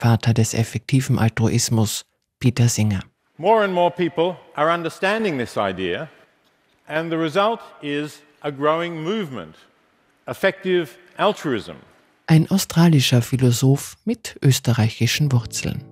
Vater des effektiven Altruismus, Peter Singer. More and more people are understanding this idea, and the result is a growing movement, effective altruism. Ein australischer Philosoph mit österreichischen Wurzeln.